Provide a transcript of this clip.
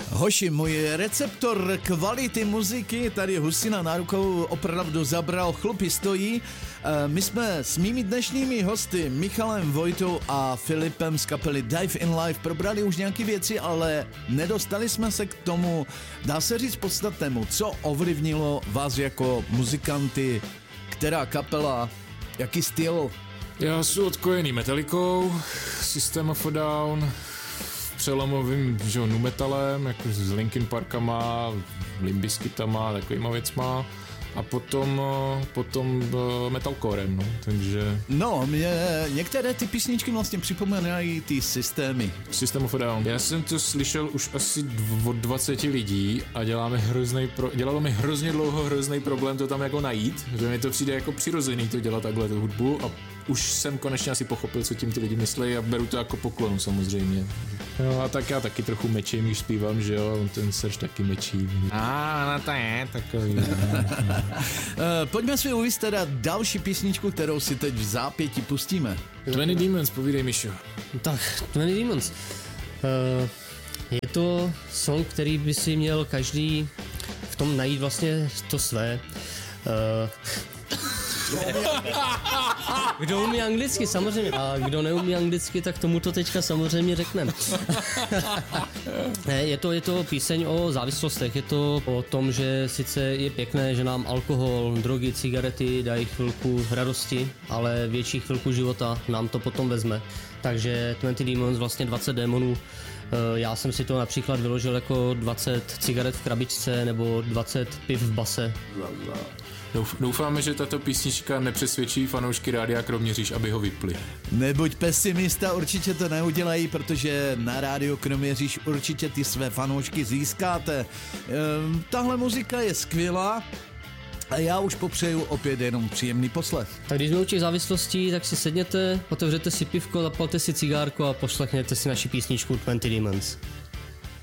Hoši, můj receptor kvality muziky, tady Husina na rukou, opravdu zabral, chlupy stojí. My jsme s mými dnešními hosty Michalem Vojtou a Filipem z kapely Dive in Life probrali už nějaké věci, ale nedostali jsme se k tomu, dá se říct podstatnému, co ovlivnilo vás jako muzikanty, která kapela, jaký styl? Já jsem odkojený Metallicou, System of a Down, přelomovým nu metalem, jako s Linkin Parkama, Limp Bizkitama, takovýma věcma. A potom metalcorem, no, takže... No, mě některé ty písničky vlastně připomínají ty systémy. System of a Down. Já jsem to slyšel už asi od 20 lidí a dělalo mi hrozně dlouho hrozný problém to tam jako najít, že mi to přijde jako přirozený to dělat takhle tu hudbu a už jsem konečně asi pochopil, co tím ty lidi myslí a beru to jako poklon samozřejmě. No a tak já taky trochu mečím, když zpívám, že jo, ten Serž taky mečí. No to je takový. Pojďme si uvést teda další písničku, kterou si teď v zápěti pustíme. 20 Demons, povídej, Mišo. Tak, 20 Demons. Je to song, který by si měl každý v tom najít vlastně to své. Kdo umí anglicky, samozřejmě. A kdo neumí anglicky, tak tomu to teďka samozřejmě řekneme. Je to píseň o závislostech. Je to o tom, že sice je pěkné, že nám alkohol, drogy, cigarety dají chvilku radosti, ale větší chvilku života nám to potom vezme. Takže 20 Demons, vlastně 20 démonů. Já jsem si to například vyložil jako 20 cigaret v krabičce nebo 20 piv v base. Doufáme, že tato písnička nepřesvědčí fanoušky Rádia Kroměříž, aby ho vypli. Nebuď pesimista, určitě to neudělají, protože na Rádio Kroměříž určitě ty své fanoušky získáte. Tahle muzika je skvělá a já už popřeju opět jenom příjemný poslech. Tak když jsme u těch závislostí, tak si sedněte, otevřete si pivko, zapalte si cigárko a poslechněte si naši písničku 20 Demons.